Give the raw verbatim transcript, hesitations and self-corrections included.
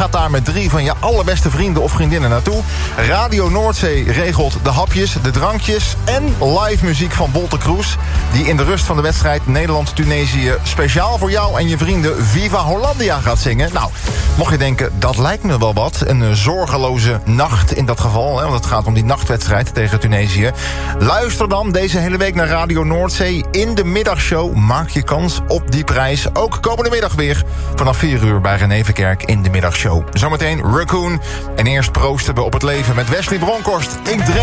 gaat daar met drie van je allerbeste vrienden of vriendinnen naartoe. Radio Noordzee regelt de hapjes, de drankjes en live muziek van Bolte Kroes, die in de rust van de wedstrijd Nederland-Tunesië speciaal voor jou en je vrienden Viva Hollandia gaat zingen. Nou, mocht je denken, dat lijkt me wel wat. Een zorgeloze nacht in dat geval, hè, want het gaat om die nachtwedstrijd tegen Tunesië. Luister dan deze hele week naar Radio Noordzee in de middagshow. Maak je kans op die prijs. Ook komende middag weer vanaf vier uur bij René Verkerk in de middagshow. Zometeen Raccoon. En eerst proosten we op het leven met Wesley Bronkhorst. Ik drink